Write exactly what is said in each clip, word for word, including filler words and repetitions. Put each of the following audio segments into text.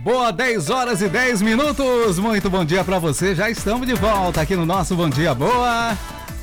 Boa, dez horas e dez minutos. Muito bom dia pra você. Já estamos de volta aqui no nosso Bom Dia Boa.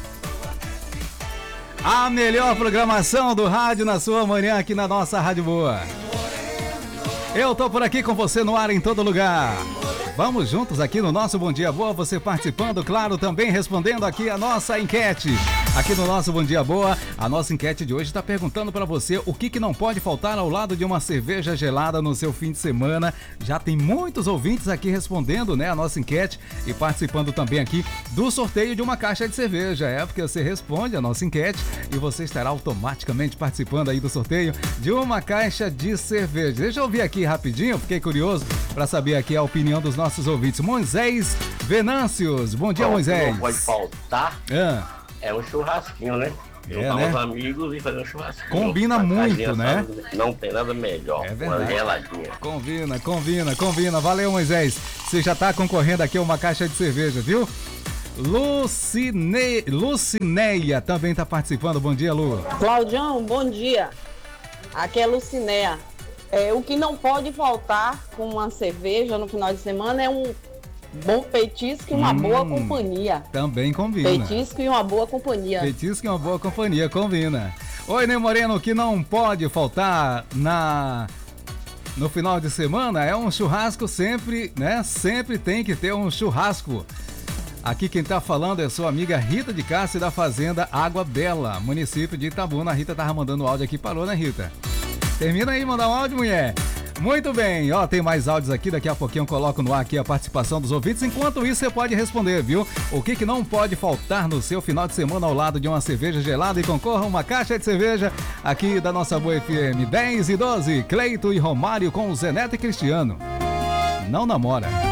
A melhor programação do rádio na sua manhã aqui na nossa Rádio Boa. Eu tô por aqui com você no ar em todo lugar. Vamos juntos aqui no nosso Bom Dia Boa, você participando, claro, também respondendo aqui a nossa enquete. Aqui no nosso Bom Dia Boa, a nossa enquete de hoje está perguntando para você o que, que não pode faltar ao lado de uma cerveja gelada no seu fim de semana. Já tem muitos ouvintes aqui respondendo, né, a nossa enquete e participando também aqui do sorteio de uma caixa de cerveja. É porque você responde a nossa enquete e você estará automaticamente participando aí do sorteio de uma caixa de cerveja. Deixa eu ouvir aqui rapidinho, fiquei curioso para saber aqui a opinião dos nossos ouvintes. Moisés Venâncios, bom dia, Bom, Moisés. não pode faltar. Ah. É um churrasquinho, né? É, Juntar né? os amigos e fazer um churrasquinho. Combina Uma muito, casinha, né? sabe? Não tem nada melhor. É verdade. Uma geladinha. Combina, combina, combina. Valeu, Moisés. Você já tá concorrendo aqui a uma caixa de cerveja, viu? Lucine... Lucineia também tá participando. Bom dia, Lu. Claudião, bom dia. Aqui é Lucinéia. É, o que não pode faltar com uma cerveja no final de semana é um bom petisco e uma hum, boa companhia. Também combina. Petisco e uma boa companhia. Petisco e uma boa companhia, combina. Oi, Ney Moreno, o que não pode faltar na... no final de semana é um churrasco sempre, né? Sempre tem que ter um churrasco. Aqui quem tá falando é sua amiga Rita de Cássia da Fazenda Água Bela, município de Itabuna. A Rita tava mandando áudio aqui, parou, né, Rita? Termina aí, mandar um áudio, mulher. Muito bem, ó, tem mais áudios aqui, daqui a pouquinho eu coloco no ar aqui a participação dos ouvintes. Enquanto isso, você pode responder, viu? O que que não pode faltar no seu final de semana ao lado de uma cerveja gelada e concorra a uma caixa de cerveja aqui da nossa Boa F M. dez e doze, Cleito e Romário com o Zé Neto e Cristiano. Não namora.